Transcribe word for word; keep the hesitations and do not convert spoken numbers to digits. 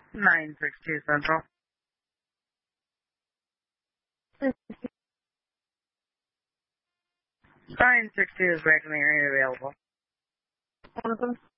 nine six two Central. nine six two is back in the area available. One of them.